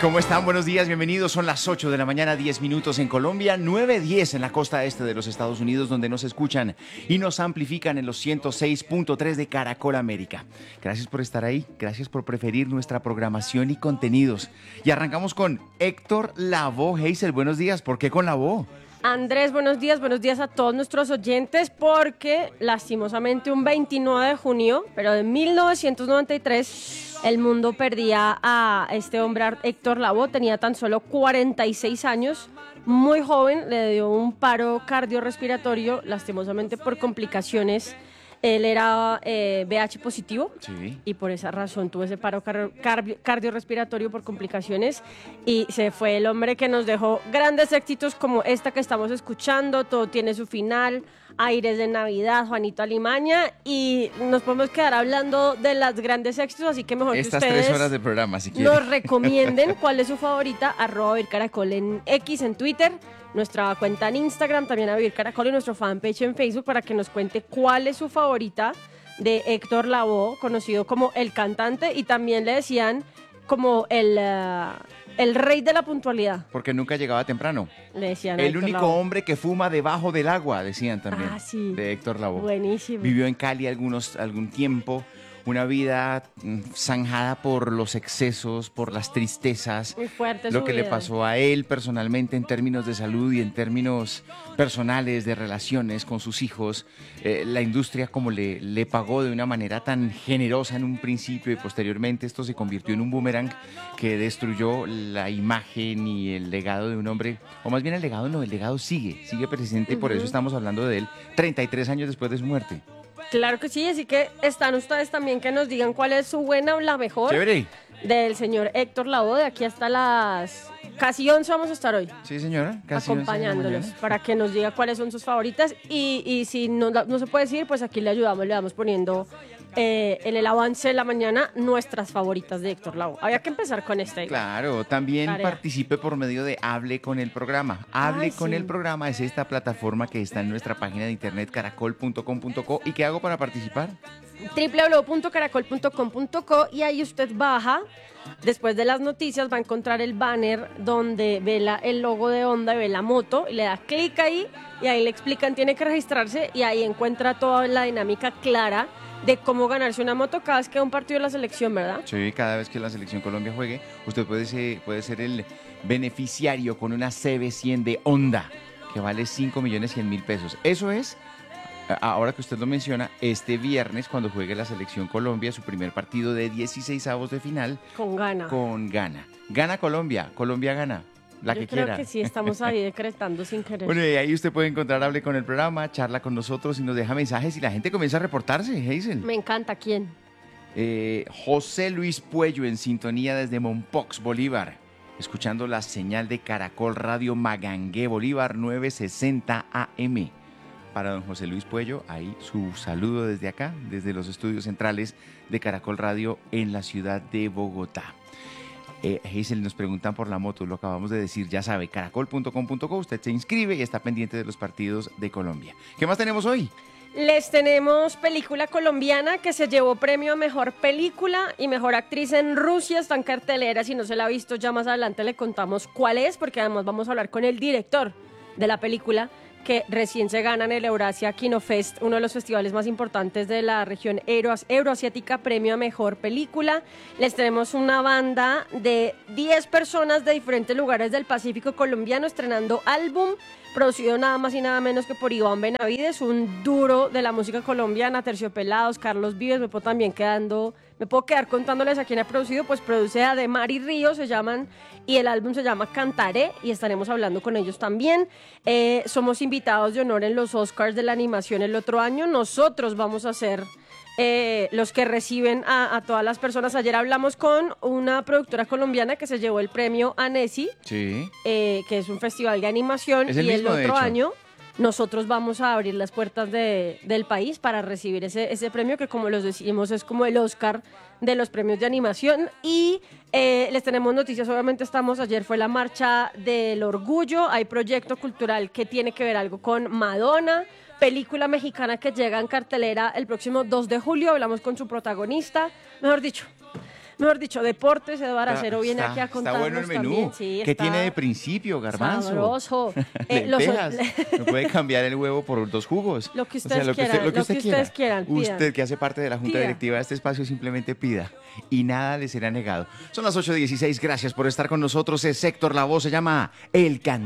¿Cómo están? Buenos días, bienvenidos. Son las 8 de la mañana, 10 minutos en Colombia, 9:10 en la costa este de los Estados Unidos, donde nos escuchan y nos amplifican en los 106.3 de Caracol América. Gracias por estar ahí, gracias por preferir nuestra programación y contenidos. Y arrancamos con Héctor Lavoe. Hazel, buenos días. ¿Por qué con Lavoe? Andrés, buenos días a todos nuestros oyentes, porque lastimosamente un 29 de junio, pero de 1993, el mundo perdía a este hombre, Héctor Lavoe. Tenía tan solo 46 años, muy joven, le dio un paro cardiorrespiratorio, lastimosamente por complicaciones. Él era VIH positivo, sí, y por esa razón tuvo ese paro cardiorrespiratorio por complicaciones, y se fue el hombre que nos dejó grandes éxitos como esta que estamos escuchando, Todo tiene su final, Aires de Navidad, Juanito Alimaña, y nos podemos quedar hablando de los grandes éxitos, así que mejor estas que ustedes 3 horas de programa, si quieren, nos recomienden cuál es su favorita, @VivirCaracol en X, en Twitter, nuestra cuenta en Instagram, también a Vivir Caracol, y nuestro fanpage en Facebook, para que nos cuente cuál es su favorita de Héctor Lavoe, conocido como el cantante, y también le decían como el rey de la puntualidad. porque nunca llegaba temprano. Le decían El Héctor único Lavoe. hombre que fuma debajo del agua, decían también, Sí. de Héctor Lavoe. Buenísimo. Vivió en Cali algún tiempo, una vida zanjada por los excesos, por las tristezas, Muy fuerte lo su que le vida. pasó a él personalmente en términos de salud y en términos personales, de relaciones con sus hijos. La industria como le pagó de una manera tan generosa en un principio, y posteriormente esto se convirtió en un boomerang que destruyó la imagen y el legado de un hombre, o más bien el legado sigue presente, y por eso estamos hablando de él 33 años después de su muerte. Claro que sí, así que están ustedes también que nos digan cuál es su buena o la mejor Chévere. del señor Héctor Lavoe. De aquí hasta las casi 11 vamos a estar hoy Sí, señora, casi 11 de la acompañándolos mañana. para que nos diga cuáles son sus favoritas, y si no se puede decir, pues aquí le ayudamos, le vamos poniendo en el avance de la mañana nuestras favoritas de Héctor Lavoe. Había que empezar con esta. Claro, también Tarea. participe por medio de Hable con el Programa. Hable con sí. el Programa es esta plataforma que está en nuestra página de internet caracol.com.co. ¿Y qué hago para participar? www.caracol.com.co, y ahí usted baja, después de las noticias va a encontrar el banner donde ve el logo de Honda, ve la moto, y le da clic ahí, y ahí le explican, tiene que registrarse, y ahí encuentra toda la dinámica clara de cómo ganarse una moto cada vez que hay un partido de la selección, ¿verdad? Sí, cada vez que la Selección Colombia juegue, usted puede ser el beneficiario con una CB100 de Honda, que vale 5.100.000 pesos. Eso es, ahora que usted lo menciona, este viernes, cuando juegue la Selección Colombia, su primer partido de 16avos de final. Con Ghana. Con Ghana. Gana Colombia, Colombia gana. La que creo quiera. que sí, estamos ahí decretando sin querer. Bueno, y ahí usted puede encontrar Hable con el Programa, charla con nosotros y nos deja mensajes, y la gente comienza a reportarse, Hazel. Me encanta. ¿Quién? José Luis Puello en sintonía desde Mompox, Bolívar, escuchando la señal de Caracol Radio Magangué, Bolívar, 960 AM. Para don José Luis Puello, ahí su saludo desde acá, desde los estudios centrales de Caracol Radio en la ciudad de Bogotá. Hazel, nos preguntan por la moto, lo acabamos de decir, ya sabe, caracol.com.co, usted se inscribe y está pendiente de los partidos de Colombia. ¿Qué más tenemos hoy? Les tenemos película colombiana que se llevó premio a Mejor Película y Mejor Actriz en Rusia. Está en cartelera, si no se la ha visto, ya más adelante le contamos cuál es, porque además vamos a hablar con el director de la película, que recién se gana en el Eurasia Kino Fest, uno de los festivales más importantes de la región euroasiática, premio a Mejor Película. Les tenemos una banda de 10 personas de diferentes lugares del Pacífico colombiano estrenando álbum, producido nada más y nada menos que por Iván Benavides, un duro de la música colombiana, Terciopelados, Carlos Vives. Me puedo quedar contándoles a quién ha producido, pues produce a De Mar y Río, se llaman, y el álbum se llama Cantaré, y estaremos hablando con ellos también. Somos invitados de honor en los Oscars de la animación el otro año. Nosotros vamos a ser los que reciben a todas las personas. Ayer hablamos con una productora colombiana que se llevó el premio Annecy, Sí. que es un festival de animación, Es el y mismo, el de otro hecho. año nosotros vamos a abrir las puertas del país para recibir ese premio, que, como los decimos, es como el Oscar de los premios de animación. Y les tenemos noticias. Obviamente ayer fue la marcha del orgullo, hay proyecto cultural que tiene que ver algo con Madonna, película mexicana que llega en cartelera el próximo 2 de julio, hablamos con su protagonista, mejor dicho, Mejor dicho, deportes, Eduardo Acero viene aquí a Está contarnos bueno el menú. también. Sí, ¿Qué está tiene de principio, garbanzo? sabroso. Lentejas. No puede cambiar el huevo por 2 jugos. Lo que O sea, ustedes quieran, lo que usted ustedes quieran, pidan. Usted que hace parte de la Junta Pida. Directiva de este espacio simplemente pida y nada le será negado. Son las 8:16. Gracias por estar con nosotros. Es Héctor Lavoe, se llama El Cantante.